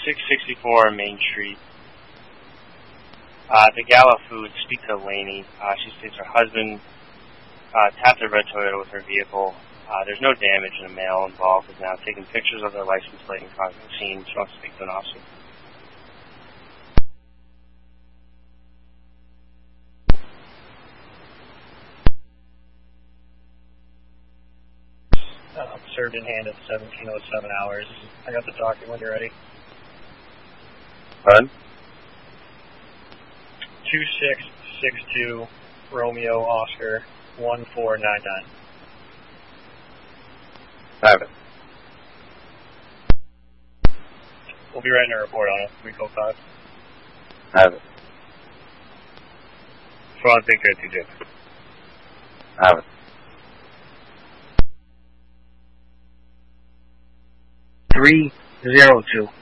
664 Main Street. The Gala Foods, speak to Lainey. She states her husband tapped a red Toyota with her vehicle. There's no damage, and a male involved is now taking pictures of their license plate and causing a scene. She wants to speak to an officer. Served in hand at 17:07 hours. I got the document when you're ready. Pardon? 2662 Romeo Oscar 1499. I have it. We'll be writing a report on it. 305. I have it. So I think that's you. I have it. 302.